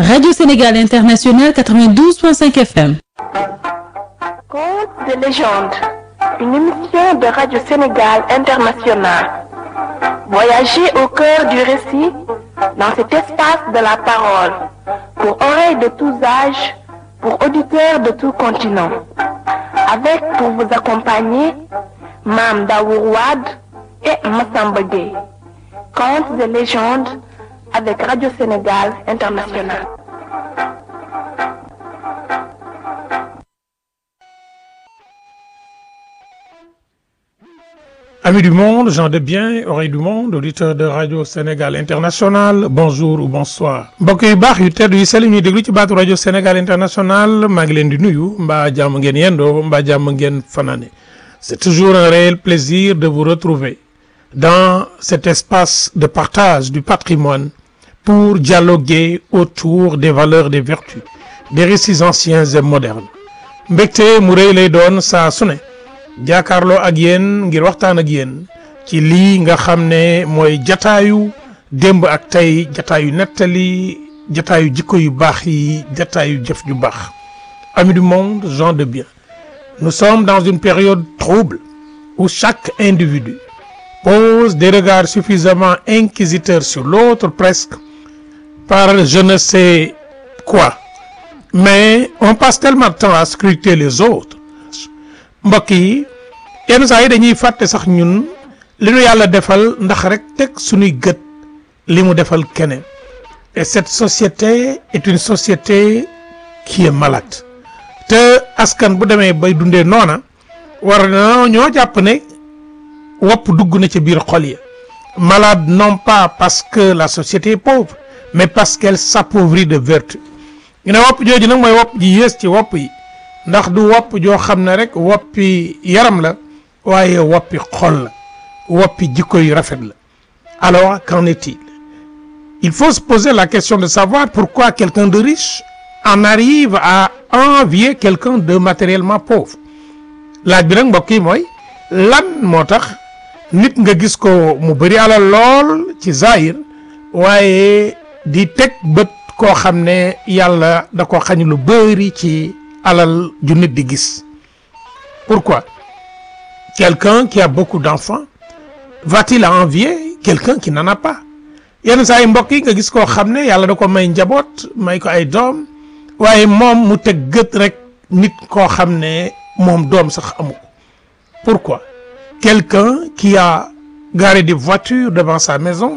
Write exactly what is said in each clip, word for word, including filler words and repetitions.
Radio Sénégal International quatre-vingt-douze point cinq F M. Contes de légende, une émission de Radio Sénégal International. Voyagez au cœur du récit, dans cet espace de la parole, pour oreilles de tous âges, pour auditeurs de tout continent. Avec pour vous accompagner, Mame Daour Wade et Massamba Gueye. Contes de légende avec Radio Sénégal International. Amis du monde, gens de bien, oreilles du monde, auditeurs de Radio Sénégal International, bonjour ou bonsoir. mbokk yu baax yu tedd yu sell ñuy déglu ci baatu Radio Sénégal International maa ngi leen di nuyu mbaa jàmm ngeen yendoo mbaa jàmm ngeen fanaane. C'est toujours un réel plaisir de vous retrouver dans cet espace de partage du patrimoine pour dialoguer autour des valeurs des vertus, des récits anciens et modernes. mbégte mu rëy lay doon saa su ne jàkkaarloo ak yéen ngir waxtaan ak yéen ci lii nga xam ne mooy jataayu démb ak tey jataayu nettali jataayu jikko yu baax yi jataayu jëf ju baax. Amis du monde, gens de bien, nous sommes dans une période trouble où chaque individu pose des regards suffisamment inquisiteurs sur l'autre presque par je ne sais quoi, mais on passe tellement de temps à scruter les autres. mbokk yi yenn saa yi dañuy fàtte sax ñun li nu yàlla defal ndax rek teg suñuy gët li mu defal keneen. Et cette société est une société qui est malade. te askan bu demee bay dundee noona war na ñoo jàpp ne wopp dugg na ci biir xol yi. Malade non pas parce que la société est pauvre mais parce qu'elle s'appauvrit de vertu. ñu ne wopp jooju nag mooy wopp ji yées ci wopp yi. ndax du wopp joo xam ne rek woppi yaram la waaye woppi xol la woppi jikko yu rafet la. Alors qu'en est-il? Il faut se poser la question de savoir pourquoi quelqu'un de riche en arrive à envier quelqu'un de matériellement pauvre. laaj bi nag mbokk yi mooy lan moo tax nit nga gis ko mu bëri alal lool ci zahir waaye di teg bët koo xam ne yàlla da ko xañ lu bëri ci alal ju nit di gis. Pourquoi quelqu'un qui a beaucoup d'enfants va-t-il envier quelqu'un qui n'en a pas? yenn saa yi mbokk yi nga gis koo xam ne yàlla da ko may njaboot may ko ay doom waaye moom mu teg gët rek nit koo xam ne moom doom sax amu ko. Pourquoi quelqu'un qui a garé des voitures devant sa maison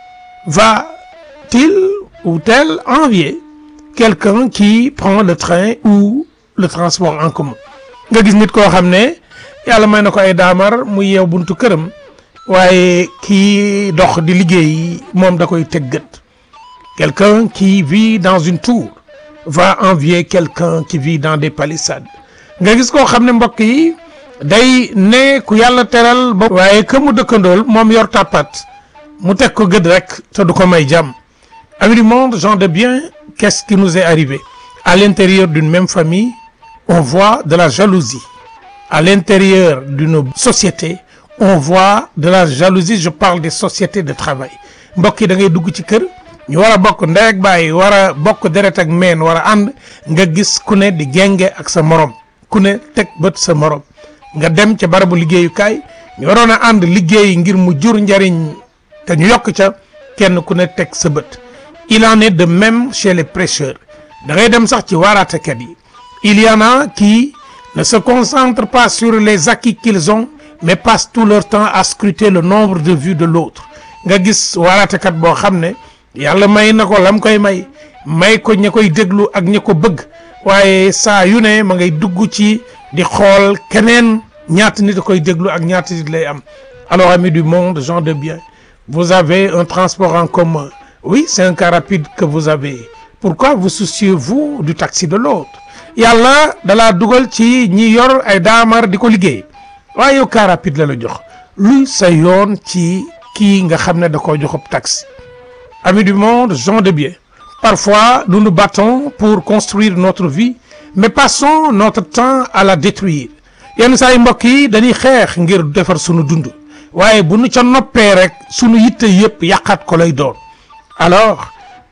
va-t-il ou tel envier quelqu'un qui prend le train ou le transport en commun? nga gis nit koo xam ne yàlla may na ko ay daamar mu yeew buntu këram waaye kii dox di liggéey moom da koy teg gët. Quelqu'un qui vit dans une tour va envier quelqu'un qui vit dans des palissades. nga gis koo xam ne mbokk yi day ne ku yàlla teral ba waaye que mu dëkkandool moom yor tàppat mu teg ko gët rek te du ko may jàmm. Amis du monde, gens de bien, qu'est-ce qui nous est arrivé? À l'intérieur d'une même famille, on voit de la jalousie. À l'intérieur d'une société, on voit de la jalousie. Je parle des sociétés de travail. mbokk yi da ngay dugg ci kër ñu war a bokk ndey ak baay war a bokk deret ak meen war a ànd nga gis ku ne di genge ak sa morom ku ne teg bët sa morom. nga dem ca barabu liggéeyukaay ñu waroon a ànd liggéey ngir mu jur njariñ te ñu yokk ca kenn ku ne teg sa bët. Il en est de même chez les prêcheurs. da ngay dem sax ci waaraatekat yi. Il y en a qui ne se concentrent pas sur les acquis qu'ils ont mais passent tout leur temps à scruter le nombre de vues de l'autre. nga gis waaraatekat boo xam ne yàlla may na ko lam koy may may ko ña koy déglu ak ña ko bëgg waaye saa yu ne ma ngay dugg ci di xool keneen ñaata nit a koy déglu ak ñaata nit lay am. Alors amis du monde, gens de bien, vous avez un transport en commun. Oui, c'est un car rapide que vous avez. Pourquoi vous souciez-vous du taxi de l'autre? yàlla dalaa dugal ci ñi yor ay daamar di ko liggéey waaye yow car rapide la la jox luy sa yoon ci kii nga xam ne da koo joxub taxi. Amis du monde, gens de bien, parfois nous nous battons pour construire notre vie mais passons notre temps à la détruire. yenn saa yi mbokk yi dañuy xeex ngir defar sunu dund waaye bu nu ca noppee rek sunu yitte yëpp yàqaat ko lay doon. Alors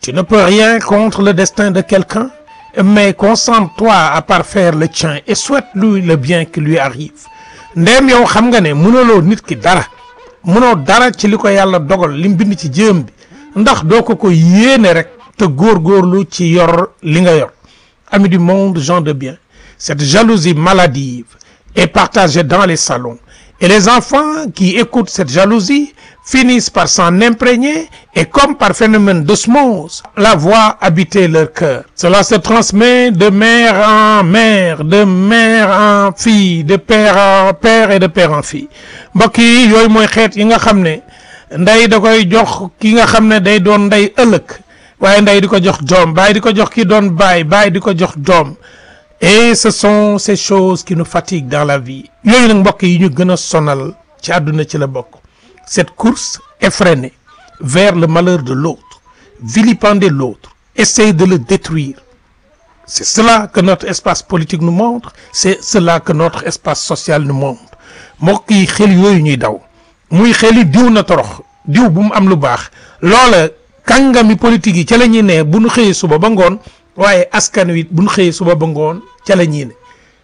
Tu ne peux rien contre le destin de quelqu'un, mais concentre-toi à parfaire le tien et souhaite-lui le bien qui lui arrive. Ndéem yow xam nga ne mënuloo nit ki dara mënoo dara ci li ko yàlla dogal lim bind ci jëm bi ndax doo ko ko yéene rek te góorgóorlu ci yor li nga yor. Amis du monde, gens de bien, cette jalousie maladive est partagée dans les salons et les enfants qui écoutent cette jalousie finissent par s'en imprégner et comme par phénomène d'osmose, la voix habiter leur cœur. Cela se transmet de mère en mère, de mère en fille, de père en père et de père en fille. Mbokk yi yooyu mooy xeet yi nga xam ne ndey da koy jox ki nga xam ne day doon ndey ëllëg waaye ndey di ko jox doom baay di ko jox ki doon baay baay di ko jox doom. Et ce sont ces choses qui nous fatiguent dans la vie. Yooyu nag mbokk yi ñu gën a sonal ci àdduna ci la bokk. Cette course effrénée vers le malheur de l'autre, vilipender l'autre, essayer de le détruire. C'est cela que notre espace politique nous montre, c'est cela que notre espace social nous montre. Mbokk yi xel yooyu ñuy daw muy xeli diw na torox diw bu mu am lu baax loola kàngami politique yi ca la ñuy ne bu ñu xëyee suba ba ngoon waaye askan wi bu ñu xëyee suba ba ngoon ca la ñuy ne.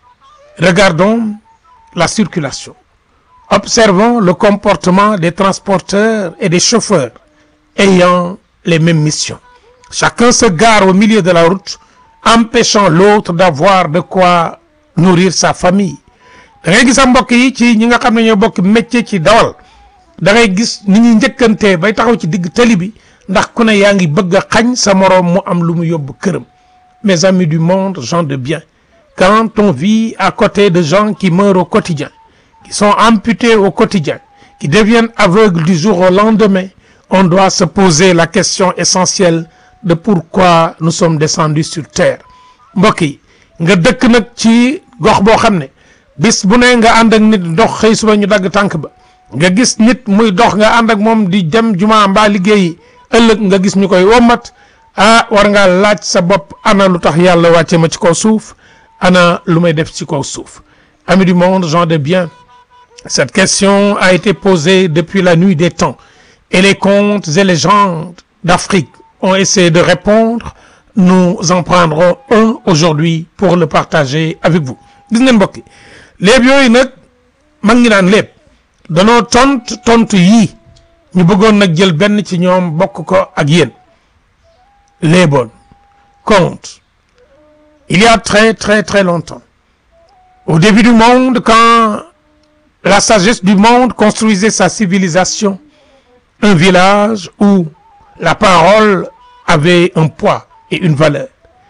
Regardons la circulation. Observons le comportement des transporteurs et des chauffeurs ayant les mêmes missions. Chacun se gare au milieu de la route, empêchant l'autre d'avoir de quoi nourrir sa famille. Da ngay gis a mbokk yi ci ñi nga xam ne ñoo bokk métier ci dawal da ngay gis ni ñuy njëkkantee bay taxaw ci digg tali bi ndax ku ne yaa ngi bëgg a xañ sa moroom mu am lu mu yóbbu këram. Mes amis du monde, gens de bien, quand on vit à côté de gens qui meurent au quotidien, qui sont amputés au quotidien, qui deviennent aveugles du jour au lendemain, on doit se poser la question essentielle de pourquoi nous sommes descendus sur terre. Mbokk yi nga dëkk nag ci gox boo xam ne bis bu ne nga ànd ak nit dox xëy suba ñu dagg tànk ba nga gis nit muy dox nga ànd ak moom di dem juma mbaa liggéeyi ëllëg nga gis ñu koy womat ah war ngaa laaj sa bopp ana lu tax yàlla wàcce ma ci kaw suuf ana lu may def ci kaw suuf. Amis du monde, gens de bien, cette question a été posée depuis la nuit des temps et les contes et légendes d'Afrique ont essayé de répondre. Nous en prendrons un aujourd'hui pour le partager avec vous. Gis ngeen mbokk yi léeb yooyu nag mag ngi naan léeb danoo tontu tontu yii ñu bëggoon nag jël benn ci ñoom bokk ko ak yéen. Léeboon conte il y a très très très longtemps, au début du monde, quand la sagesse du monde construisait sa civilisation, un village où la parole avait un poids et une valeur.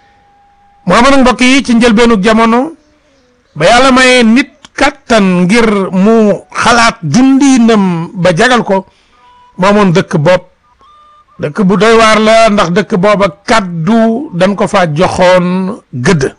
moo am nag mbokk yi ci njëlbeenu jamono ba yàlla maye nit kattan ngir mu xalaat dundinam ba jagal ko moomoon dëkk bopp dëkk bu doy waar la ndax dëkk booba kaddu dañ ko fa joxoon gëdd.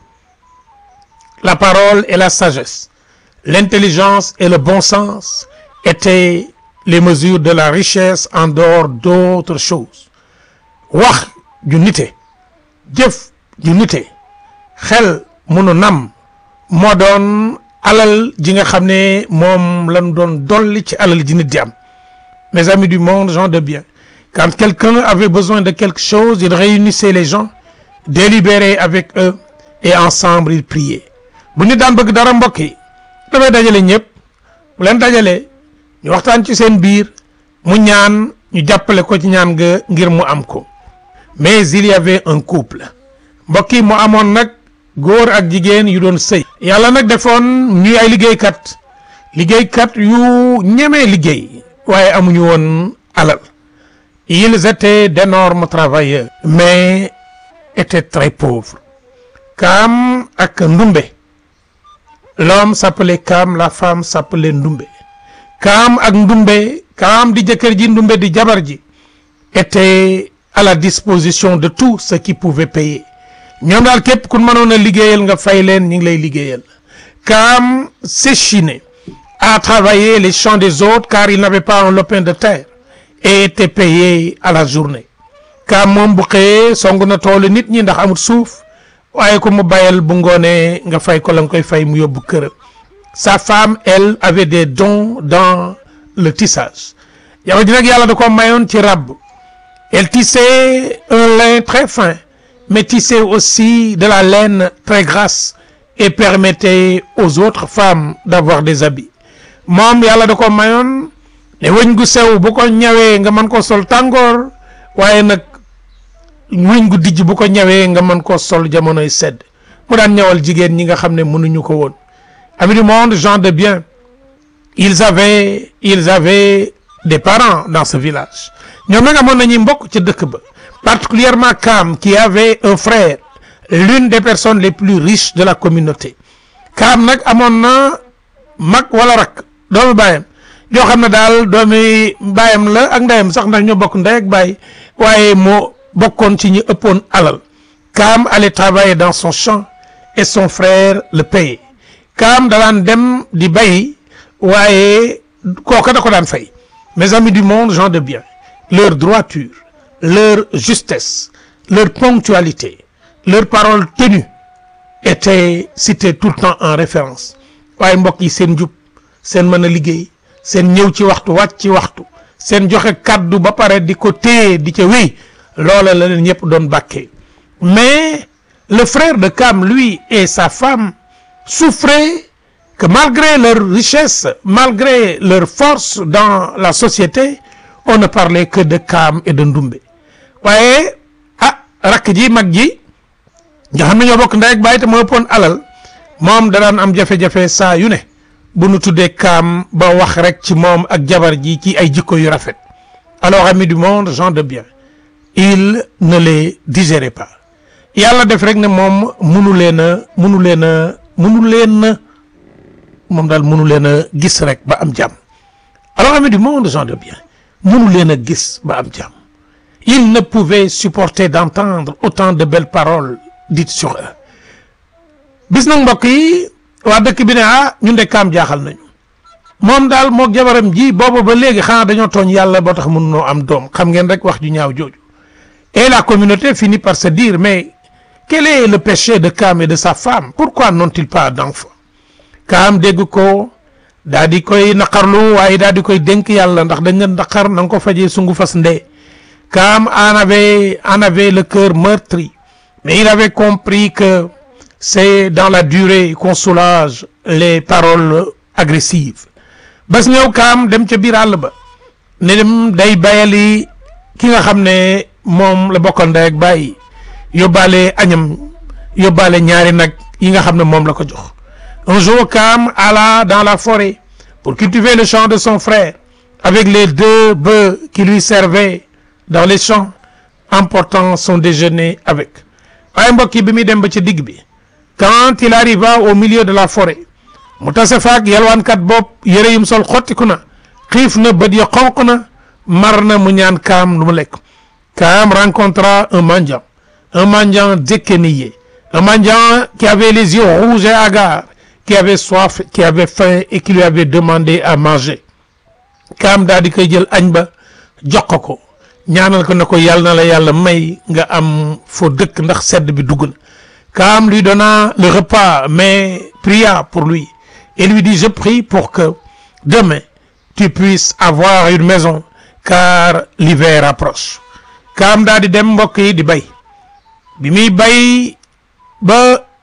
La parole et la sagesse, l'intelligence et le bon sens étaient les mesures de la richesse en dehors d'autres choses. Wax ju nite, jëf ju nite, xel munu nam moo doon alal ji nga xam ne moom lañ doon dolli ci alal ji nit di am. Mes amis du monde, gens de bien, quand quelqu'un avait besoin de quelque chose, il réunissait les gens, délibérait avec eux et ensemble ils priaient. Bu ñu daan bëgg dara mbokk yi dafay dajale ñëpp bu leen dajalee ñu waxtaan ci seen biir mu ñaan ñu jàppale ko ci ñaan ga ngir mu am ko. Mais il y avait un couple mbokk yi mu amoon nag góor ak jigéen yu doon sëy. Yàlla nag defoon ñuy ay liggéeykat liggéeykat yu ñemee liggéey waaye amuñu woon alal. Ils étaient d'énormes travailleurs mais étaient très pauvres. Kaam ak Ndumbe. L'homme s'appelait Kaam, la femme s'appelait Ndumbe. Kaam ak Ndumbe, Kaam di jëkkër ji Ndumbe di jabar ji était à la disposition de tous ceux qui pouvaient payer. ñoom daal képp ku mënoon a liggéeyal nga fay leen ñu ngi lay liggéeyal. Kaam s'échinait à travailler les champs des autres car il n'avait pas un lopin de terre et était payé à la journée. Kaam moom bu xëyee song na toolu nit ñi ndax amul suuf waaye ko mu bayal bu ngoonee nga fay ko la nga koy fay mu yóbbu këram. Sa femme, elle, avait des dons dans le tissage. Yow ji nag yàlla da ko mayoon ci ràbb. Elle tissait un lin teint très fin, mais tissait aussi de la laine très grasse et permettait aux autres femmes d'avoir des habits. moom yàlla da ko mayoon ne wëñ gu sew bu ko ñawee nga mën ko sol tàngoor waaye nag wëñ gu dijj bu ko ñawee nga mën ko sol jamonoy sedd mu daan ñawal jigéen ñi nga xam ne mënuñu ko woon. Amis du monde, gens de bien, ils avaient ils avaient des parents dans ce village. ñoom nag amoon nañuy mbokk ca dëkk ba, particulièrement Kaam qui avait un frère, l'une des personnes les plus riches de la communauté. Kaam nag amoon na mag wala rak doomu baayam yoo xam ne daal doomi baayam la ak ndeyam sax ndax ñoo bokk ndey ak baay waaye moo bokkoon ci ñi ëppoon alal. Kaam allait travailler dans son champ et son frère le payait. Kaam da daan dem di bay waaye kooka da ko daan fay. Mes amis du monde, gens de bien, leur droiture, leur justesse, leur ponctualité, leur parole tenue étaient citées tout le temps en référence. waaye mbokk yi seen njub seen mën a liggéey seen ñëw ci waxtu wàcc ci waxtu seen joxe kàddu ba pare di ko téye di ca wéy loola la leen ñëpp doon bàkkee. Mais le frère de Kaam, lui et sa femme, souffraient que malgré leur richesse, malgré leur force dans la société, on ne parlait que de Kaam et de Ndumbe. waaye ah rakk ji mag ji nga xam ne ñoo bokk ndey ak baay te moo ëppoon alal moom da daan am jafe-jafe saa yu ne bu nu tuddee Kaam ba wax rek ci moom ak jabar ji ci ay jikko yu rafet. Alors amis du monde, gens de bien, il ne les digérait pas. yàlla def rek ne moom munu leen a munu leen a munu leen a moom daal munu leen a gis rek ba am jàmm. Alors amis du monde, gens de bien, munu leen a gis ba am jàmm. Il ne pouvait supporter d'entendre autant de belles paroles dites sur eux. bis nag mbokk yi waa dëkk bi ne ah ñun de Kaam jaaxal nañu moom daal moog jabaram ji boobu ba léegi xanaa dañoo tooñ yàlla boo tax mënunoo am doom xam ngeen rek wax ju ñaaw jooju. Et la communauté finit par se dire mais quel est le péché de Kaam et de sa femme? Pourquoi n'ont-ils pas d'enfants? Kaam dégg ko daa di koy naqarlu waaye daa di koy dénk yàlla ndax dañ leen naqar na nga ko fajee sungu fas ndee. Kaam en avait en avait le cœur meurtri, mais il avait compris que c'est dans la durée qu'on soulage les paroles agressives. bas ñëw Kaam dem ca biir àll ba ne dem day bayali ki nga xam ne moom la bokkal ndey ak baay yóbbaale añam yóbbaale ñaari nag yi nga xam ne moom la ko jox. Un jour Kaam alla dans la forêt pour cultiver le champ de son frère avec les deux bœufs qui lui servaient dans les champs, emportant son déjeuner avec. waaye mbokk yi bi muy dem ba ca digg bi quand il arriva au milieu de la forêt mu tase faak yalwaankat bopp yëre yum sol xottiku na xiif na bët ya xonq na mar na mu ñaan Kaam lu mu lekk. Kaam rencontra un mendiant, un mendiant déquenillé, un mendiant qui avait les yeux rouges et hagards, qui avait soif, qui avait faim et qui lui avait demandé à manger. Kaam daal di koy jël añ ba jox ko ko ñaanal ko ne ko yàlla na la yàlla may nga am foo dëkk ndax sedd bi dugg na. Kaam lui donna le repas mais pria pour lui et lui dit je prie pour que demain tu puisses avoir une maison car l'hiver approche. Kaam daal di dem mbokk yi di bay bi muy bay ba